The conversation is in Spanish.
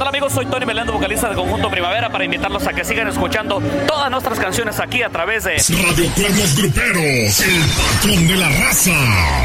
tal, amigos? Soy Tony Meléndez, vocalista del Conjunto Primavera, para invitarlos a que sigan escuchando todas nuestras canciones aquí a través de Radio Cuernos Gruperos, el patrón de la raza.